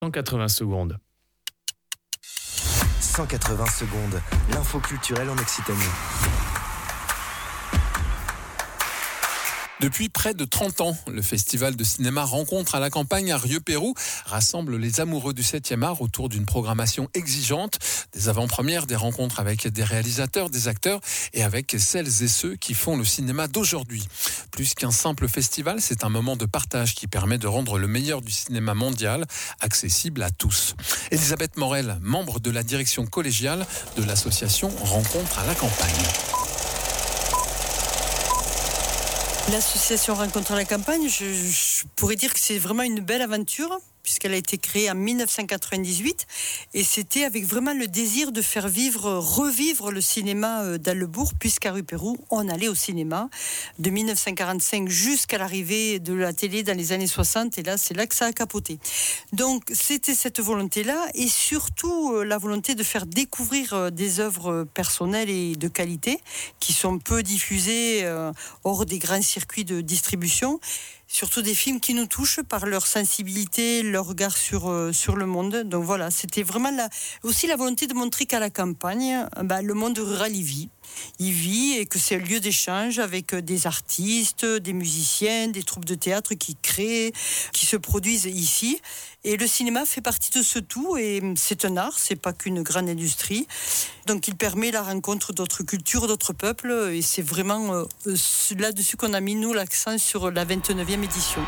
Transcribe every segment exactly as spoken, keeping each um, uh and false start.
cent quatre-vingts secondes. cent quatre-vingts secondes, l'info culturelle en Occitanie. Depuis près de trente ans, le festival de cinéma Rencontre à la campagne à Rieux-Pérou rassemble les amoureux du septième art autour d'une programmation exigeante, des avant-premières, des rencontres avec des réalisateurs, des acteurs et avec celles et ceux qui font le cinéma d'aujourd'hui. Plus qu'un simple festival, c'est un moment de partage qui permet de rendre le meilleur du cinéma mondial accessible à tous. Elisabeth Morel, membre de la direction collégiale de l'association Rencontre à la campagne. L'association Rencontre à la campagne, je, je pourrais dire que c'est vraiment une belle aventure, puisqu'elle a été créée en dix-neuf cent quatre-vingt-dix-huit, et c'était avec vraiment le désir de faire vivre, revivre le cinéma dans le bourg, puisqu'à Rieux-Pérou, on allait au cinéma de dix-neuf cent quarante-cinq jusqu'à l'arrivée de la télé dans les années soixante, et là, c'est là que ça a capoté. Donc, c'était cette volonté-là, et surtout la volonté de faire découvrir des œuvres personnelles et de qualité, qui sont peu diffusées euh, hors des grands circuits de distribution. Surtout des films qui nous touchent par leur sensibilité, leur regard sur, euh, sur le monde. Donc voilà, c'était vraiment la, aussi la volonté de montrer qu'à la campagne, bah, le monde rural y vit. Il vit et que c'est un lieu d'échange avec des artistes, des musiciens, des troupes de théâtre qui créent, qui se produisent ici. Et le cinéma fait partie de ce tout et c'est un art, c'est pas qu'une grande industrie. Donc il permet la rencontre d'autres cultures, d'autres peuples et c'est vraiment euh, là-dessus qu'on a mis nous l'accent sur la vingt-neuvième édition.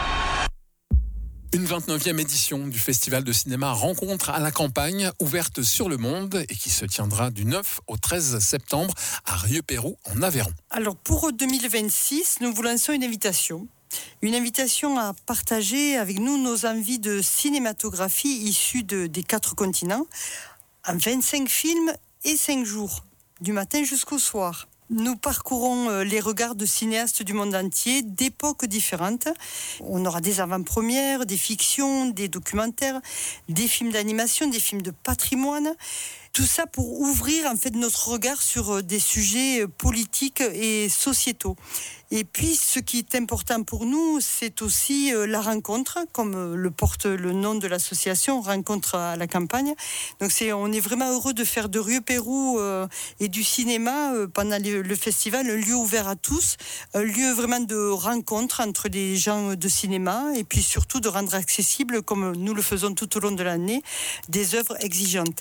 Une vingt-neuvième édition du festival de cinéma Rencontre à la campagne, ouverte sur le monde et qui se tiendra du neuf au treize septembre à Rieux-Pérou en Aveyron. Alors pour deux mille vingt-six, nous vous lançons une invitation. Une invitation à partager avec nous nos envies de cinématographie issues de, des quatre continents en vingt-cinq films et cinq jours, du matin jusqu'au soir. Nous parcourons les regards de cinéastes du monde entier, d'époques différentes. On aura des avant-premières, des fictions, des documentaires, des films d'animation, des films de patrimoine. Tout ça pour ouvrir en fait notre regard sur des sujets politiques et sociétaux. Et puis, ce qui est important pour nous, c'est aussi la rencontre, comme le porte le nom de l'association, Rencontre à la campagne. Donc, c'est, on est vraiment heureux de faire de Rieux-Pérou euh, et du cinéma euh, pendant le, le festival un lieu ouvert à tous, un lieu vraiment de rencontre entre les gens de cinéma et puis surtout de rendre accessible, comme nous le faisons tout au long de l'année, des œuvres exigeantes.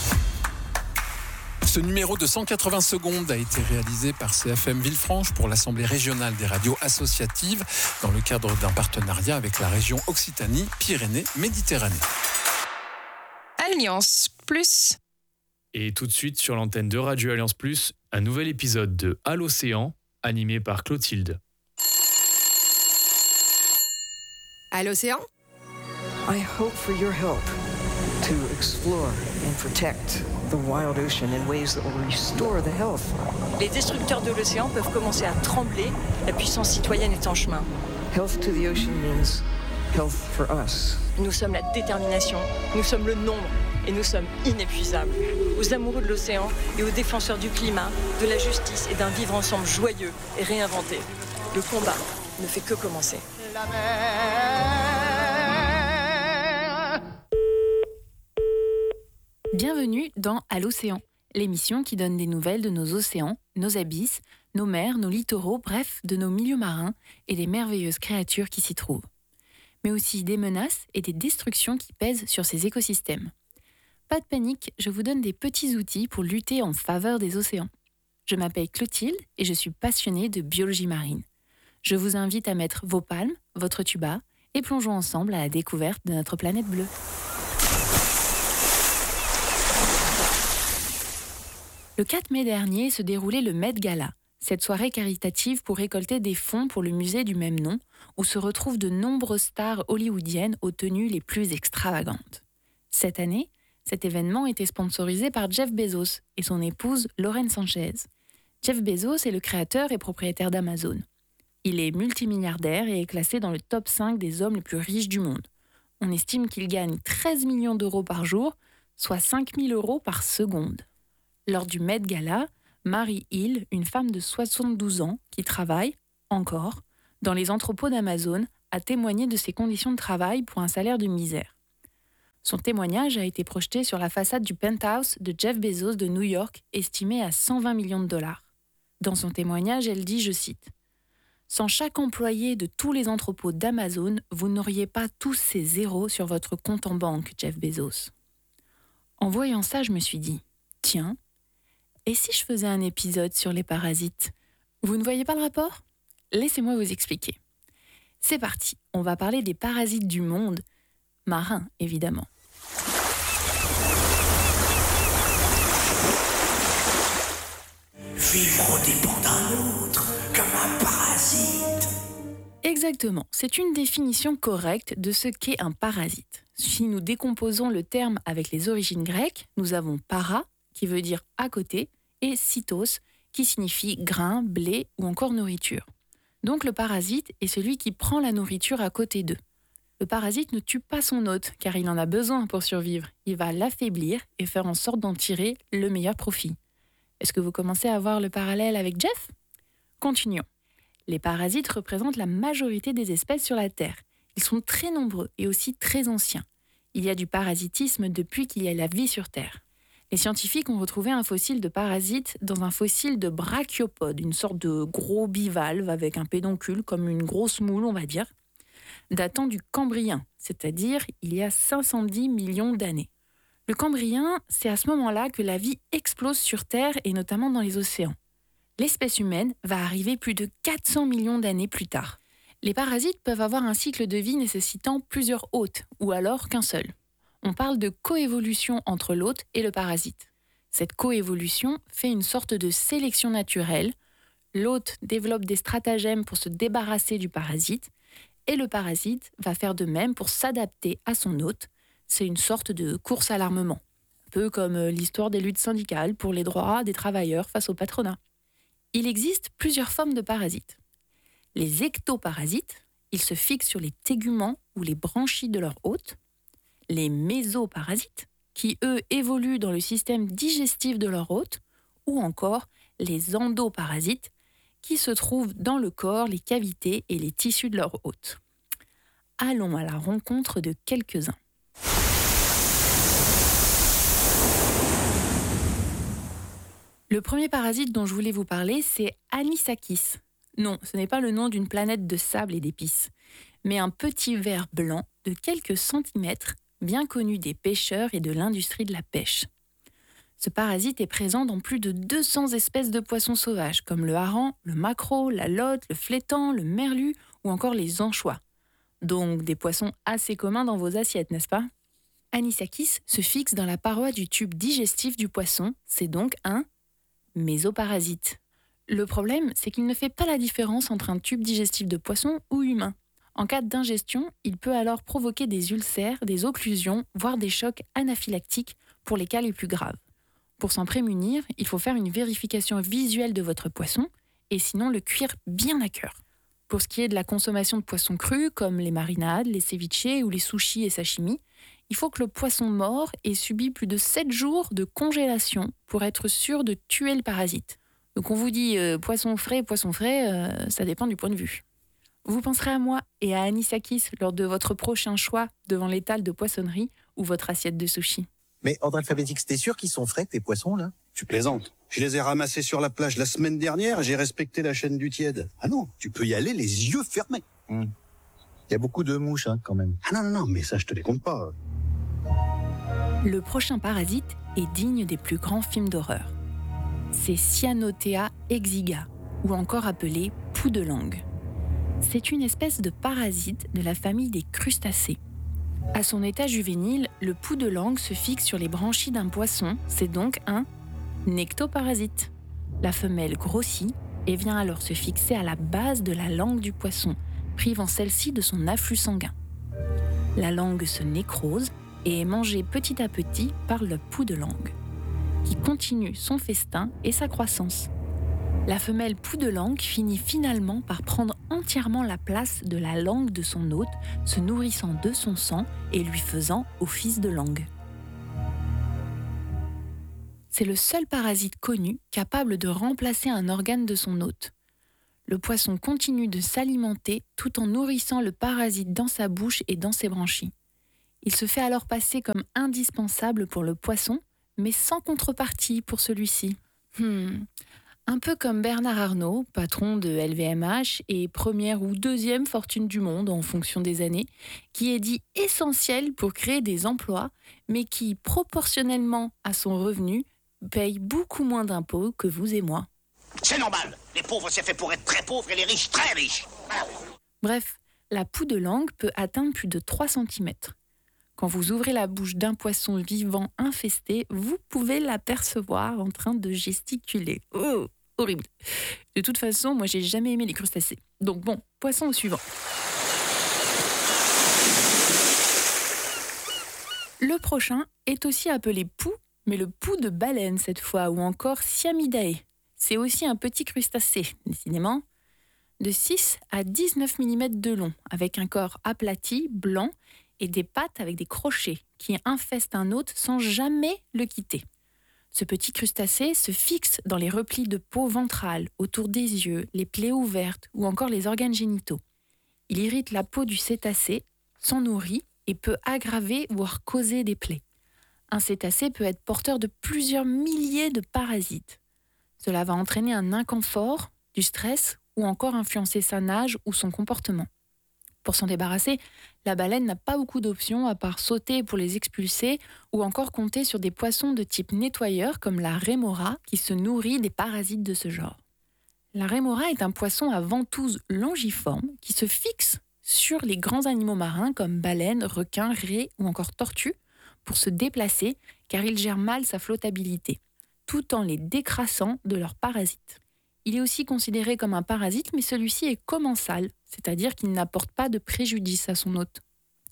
Ce numéro de cent quatre-vingts secondes a été réalisé par C F M Villefranche pour l'Assemblée régionale des radios associatives dans le cadre d'un partenariat avec la région Occitanie-Pyrénées-Méditerranée. Alliance Plus. Et tout de suite sur l'antenne de Radio Alliance Plus, un nouvel épisode de À l'océan, animé par Clotilde. À l'océan. I hope for your help to explore and protect the wild ocean in ways that will restore the health. Les destructeurs de l'océan peuvent commencer à trembler, la puissance citoyenne est en chemin. Health to the ocean means health for us. Nous sommes la détermination, nous sommes le nombre et nous sommes inépuisables. Aux amoureux de l'océan et aux défenseurs du climat, de la justice et d'un vivre ensemble joyeux et réinventé. Le combat ne fait que commencer. La mer. Bienvenue dans À l'océan, l'émission qui donne des nouvelles de nos océans, nos abysses, nos mers, nos littoraux, bref, de nos milieux marins et des merveilleuses créatures qui s'y trouvent. Mais aussi des menaces et des destructions qui pèsent sur ces écosystèmes. Pas de panique, je vous donne des petits outils pour lutter en faveur des océans. Je m'appelle Clotilde et je suis passionnée de biologie marine. Je vous invite à mettre vos palmes, votre tuba et plongeons ensemble à la découverte de notre planète bleue. Le quatre mai dernier se déroulait le Met Gala, cette soirée caritative pour récolter des fonds pour le musée du même nom, où se retrouvent de nombreuses stars hollywoodiennes aux tenues les plus extravagantes. Cette année, cet événement était sponsorisé par Jeff Bezos et son épouse Lauren Sanchez. Jeff Bezos est le créateur et propriétaire d'Amazon. Il est multimilliardaire et est classé dans le top cinq des hommes les plus riches du monde. On estime qu'il gagne treize millions d'euros par jour, soit cinq mille euros par seconde. Lors du Met Gala, Mary Hill, une femme de soixante-douze ans qui travaille, encore, dans les entrepôts d'Amazon, a témoigné de ses conditions de travail pour un salaire de misère. Son témoignage a été projeté sur la façade du penthouse de Jeff Bezos de New York, estimé à cent vingt millions de dollars. Dans son témoignage, elle dit, je cite, « Sans chaque employé de tous les entrepôts d'Amazon, vous n'auriez pas tous ces zéros sur votre compte en banque, Jeff Bezos. » En voyant ça, je me suis dit, tiens, et si je faisais un épisode sur les parasites ? Vous ne voyez pas le rapport ? Laissez-moi vous expliquer. C'est parti, on va parler des parasites du monde, marins évidemment. Vivre au dépend d'un autre, comme un parasite. Exactement, c'est une définition correcte de ce qu'est un parasite. Si nous décomposons le terme avec les origines grecques, nous avons para, qui veut dire à côté, et cytos, qui signifie grain, blé ou encore nourriture. Donc le parasite est celui qui prend la nourriture à côté d'eux. Le parasite ne tue pas son hôte, car il en a besoin pour survivre. Il va l'affaiblir et faire en sorte d'en tirer le meilleur profit. Est-ce que vous commencez à voir le parallèle avec Jeff ? Continuons. Les parasites représentent la majorité des espèces sur la Terre. Ils sont très nombreux et aussi très anciens. Il y a du parasitisme depuis qu'il y a la vie sur Terre. Les scientifiques ont retrouvé un fossile de parasite dans un fossile de brachiopode, une sorte de gros bivalve avec un pédoncule comme une grosse moule, on va dire, datant du Cambrien, c'est-à-dire il y a cinq cent dix millions d'années. Le Cambrien, c'est à ce moment-là que la vie explose sur Terre et notamment dans les océans. L'espèce humaine va arriver plus de quatre cents millions d'années plus tard. Les parasites peuvent avoir un cycle de vie nécessitant plusieurs hôtes, ou alors qu'un seul. On parle de coévolution entre l'hôte et le parasite. Cette coévolution fait une sorte de sélection naturelle. L'hôte développe des stratagèmes pour se débarrasser du parasite, et le parasite va faire de même pour s'adapter à son hôte. C'est une sorte de course à l'armement, un peu comme l'histoire des luttes syndicales pour les droits des travailleurs face au patronat. Il existe plusieurs formes de parasites. Les ectoparasites, ils se fixent sur les téguments ou les branchies de leur hôte. Les mésoparasites, qui eux évoluent dans le système digestif de leur hôte, ou encore les endoparasites, qui se trouvent dans le corps, les cavités et les tissus de leur hôte. Allons à la rencontre de quelques-uns. Le premier parasite dont je voulais vous parler, c'est Anisakis. Non, ce n'est pas le nom d'une planète de sable et d'épices, mais un petit ver blanc de quelques centimètres, bien connu des pêcheurs et de l'industrie de la pêche. Ce parasite est présent dans plus de deux cents espèces de poissons sauvages, comme le hareng, le maquereau, la lotte, le flétan, le merlu ou encore les anchois. Donc des poissons assez communs dans vos assiettes, n'est-ce pas ? Anisakis se fixe dans la paroi du tube digestif du poisson, c'est donc un mésoparasite. Le problème, c'est qu'il ne fait pas la différence entre un tube digestif de poisson ou humain. En cas d'ingestion, il peut alors provoquer des ulcères, des occlusions, voire des chocs anaphylactiques pour les cas les plus graves. Pour s'en prémunir, il faut faire une vérification visuelle de votre poisson et sinon le cuire bien à cœur. Pour ce qui est de la consommation de poissons crus, comme les marinades, les ceviches ou les sushis et sashimi, il faut que le poisson mort ait subi plus de sept jours de congélation pour être sûr de tuer le parasite. Donc on vous dit euh, poisson frais, poisson frais, euh, ça dépend du point de vue. Vous penserez à moi et à Anisakis lors de votre prochain choix devant l'étal de poissonnerie ou votre assiette de sushi. Mais ordre alphabétique, t'es sûr qu'ils sont frais, tes poissons, là ? Tu plaisantes. Je les ai ramassés sur la plage la semaine dernière et j'ai respecté la chaîne du tiède. Ah non, tu peux y aller les yeux fermés. Il mmh. y a beaucoup de mouches, hein, quand même. Ah non, non, non, mais ça, je te les compte pas. Le prochain parasite est digne des plus grands films d'horreur. C'est Cyanothea exiga, ou encore appelé pou de langue. C'est une espèce de parasite de la famille des crustacés. À son état juvénile, le pou de langue se fixe sur les branchies d'un poisson, c'est donc un nectoparasite. La femelle grossit et vient alors se fixer à la base de la langue du poisson, privant celle-ci de son afflux sanguin. La langue se nécrose et est mangée petit à petit par le pou de langue, qui continue son festin et sa croissance. La femelle pou de langue finit finalement par prendre entièrement la place de la langue de son hôte, se nourrissant de son sang et lui faisant office de langue. C'est le seul parasite connu capable de remplacer un organe de son hôte. Le poisson continue de s'alimenter tout en nourrissant le parasite dans sa bouche et dans ses branchies. Il se fait alors passer comme indispensable pour le poisson, mais sans contrepartie pour celui-ci. Hmm. Un peu comme Bernard Arnault, patron de L V M H et première ou deuxième fortune du monde en fonction des années, qui est dit essentiel pour créer des emplois, mais qui, proportionnellement à son revenu, paye beaucoup moins d'impôts que vous et moi. C'est normal. Les pauvres, c'est fait pour être très pauvres et les riches, très riches. Bref, la poux de langue peut atteindre plus de trois centimètres. Quand vous ouvrez la bouche d'un poisson vivant infesté, vous pouvez l'apercevoir en train de gesticuler. Oh, horrible. De toute façon, moi, j'ai jamais aimé les crustacés. Donc bon, poisson au suivant. Le prochain est aussi appelé poux, mais le poux de baleine cette fois, ou encore Siamidae. C'est aussi un petit crustacé, décidément, de six à dix-neuf millimètres de long, avec un corps aplati, blanc, et des pattes avec des crochets qui infestent un hôte sans jamais le quitter. Ce petit crustacé se fixe dans les replis de peau ventrale, autour des yeux, les plaies ouvertes ou encore les organes génitaux. Il irrite la peau du cétacé, s'en nourrit et peut aggraver voire causer des plaies. Un cétacé peut être porteur de plusieurs milliers de parasites. Cela va entraîner un inconfort, du stress ou encore influencer sa nage ou son comportement. Pour s'en débarrasser, la baleine n'a pas beaucoup d'options à part sauter pour les expulser ou encore compter sur des poissons de type nettoyeur comme la rémora qui se nourrit des parasites de ce genre. La rémora est un poisson à ventouse longiforme qui se fixe sur les grands animaux marins comme baleines, requins, raies ou encore tortues pour se déplacer car il gère mal sa flottabilité, tout en les décrassant de leurs parasites. Il est aussi considéré comme un parasite, mais celui-ci est commensal, c'est-à-dire qu'il n'apporte pas de préjudice à son hôte.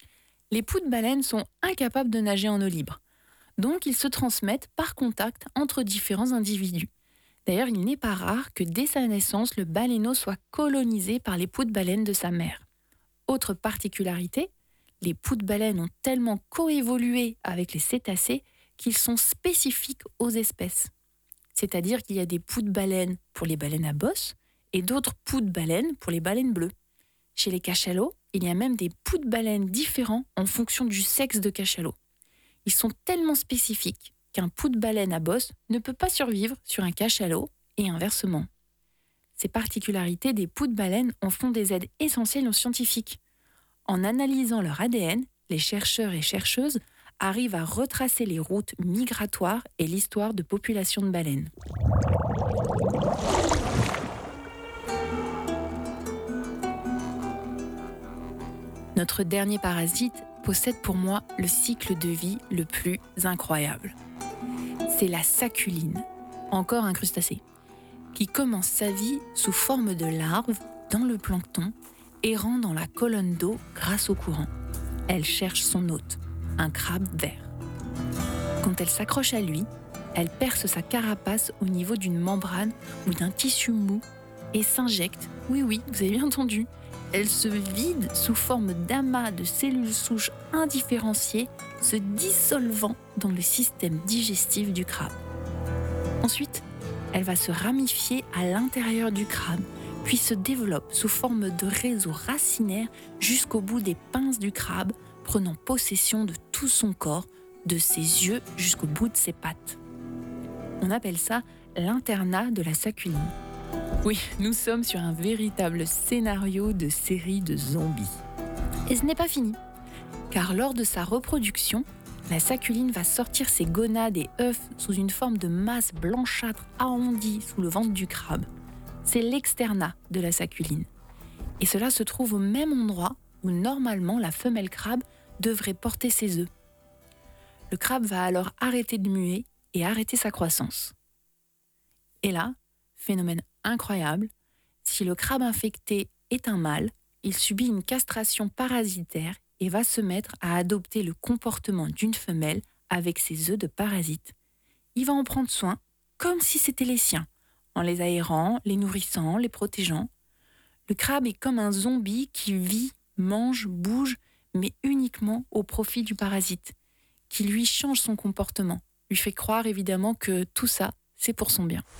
Les poux de baleine sont incapables de nager en eau libre, donc ils se transmettent par contact entre différents individus. D'ailleurs, il n'est pas rare que dès sa naissance, le baleineau soit colonisé par les poux de baleine de sa mère. Autre particularité, les poux de baleine ont tellement coévolué avec les cétacés qu'ils sont spécifiques aux espèces. C'est-à-dire qu'il y a des poux de baleine pour les baleines à bosse et d'autres poux de baleine pour les baleines bleues. Chez les cachalots, il y a même des poux de baleine différents en fonction du sexe de cachalot. Ils sont tellement spécifiques qu'un poux de baleine à bosse ne peut pas survivre sur un cachalot et inversement. Ces particularités des poux de baleine en font des aides essentielles aux scientifiques. En analysant leur A D N, les chercheurs et chercheuses arrivent à retracer les routes migratoires et l'histoire de populations de baleines. Notre dernier parasite possède pour moi le cycle de vie le plus incroyable. C'est la saculine, encore un crustacé, qui commence sa vie sous forme de larve dans le plancton, errant dans la colonne d'eau grâce au courant. Elle cherche son hôte, un crabe vert. Quand elle s'accroche à lui, elle perce sa carapace au niveau d'une membrane ou d'un tissu mou et s'injecte, oui oui, vous avez bien entendu, elle se vide sous forme d'amas de cellules souches indifférenciées, se dissolvant dans le système digestif du crabe. Ensuite, elle va se ramifier à l'intérieur du crabe, puis se développe sous forme de réseau racinaire jusqu'au bout des pinces du crabe, prenant possession de tout son corps, de ses yeux jusqu'au bout de ses pattes. On appelle ça l'internat de la saculine. Oui, nous sommes sur un véritable scénario de série de zombies. Et ce n'est pas fini, car lors de sa reproduction, la saculine va sortir ses gonades et œufs sous une forme de masse blanchâtre arrondie sous le ventre du crabe. C'est l'externat de la saculine. Et cela se trouve au même endroit où normalement la femelle crabe devrait porter ses œufs. Le crabe va alors arrêter de muer et arrêter sa croissance. Et là, phénomène incroyable, si le crabe infecté est un mâle, il subit une castration parasitaire et va se mettre à adopter le comportement d'une femelle avec ses œufs de parasite. Il va en prendre soin comme si c'était les siens, en les aérant, les nourrissant, les protégeant. Le crabe est comme un zombie qui vit, mange, bouge, mais uniquement au profit du parasite, qui lui change son comportement, lui fait croire évidemment que tout ça, c'est pour son bien.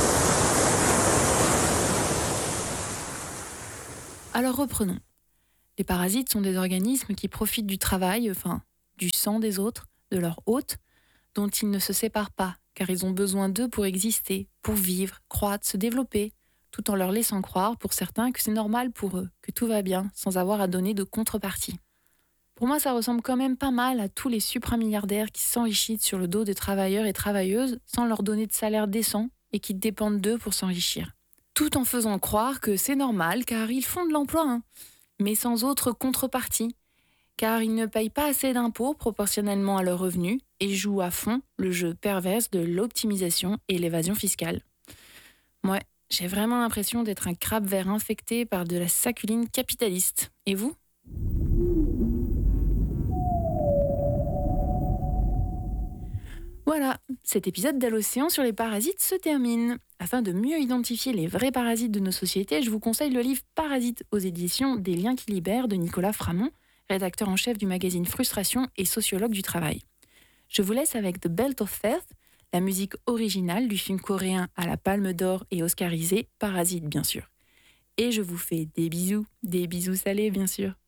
Alors reprenons. Les parasites sont des organismes qui profitent du travail, enfin, du sang des autres, de leur hôte, dont ils ne se séparent pas, car ils ont besoin d'eux pour exister, pour vivre, croître, se développer, tout en leur laissant croire, pour certains, que c'est normal pour eux, que tout va bien, sans avoir à donner de contrepartie. Pour moi, ça ressemble quand même pas mal à tous les supramilliardaires qui s'enrichissent sur le dos des travailleurs et travailleuses sans leur donner de salaire décent et qui dépendent d'eux pour s'enrichir. Tout en faisant croire que c'est normal, car ils font de l'emploi, hein, mais sans autre contrepartie, car ils ne payent pas assez d'impôts proportionnellement à leurs revenus et jouent à fond le jeu perverse de l'optimisation et l'évasion fiscale. Ouais, j'ai vraiment l'impression d'être un crabe vert infecté par de la saculine capitaliste. Et vous ? Voilà, cet épisode d'Allocéan sur les parasites se termine. Afin de mieux identifier les vrais parasites de nos sociétés, je vous conseille le livre Parasites aux éditions des Liens qui libèrent de Nicolas Framont, rédacteur en chef du magazine Frustration et sociologue du travail. Je vous laisse avec The Belt of Death, la musique originale du film coréen à la Palme d'Or et oscarisé, Parasite bien sûr. Et je vous fais des bisous, des bisous salés bien sûr.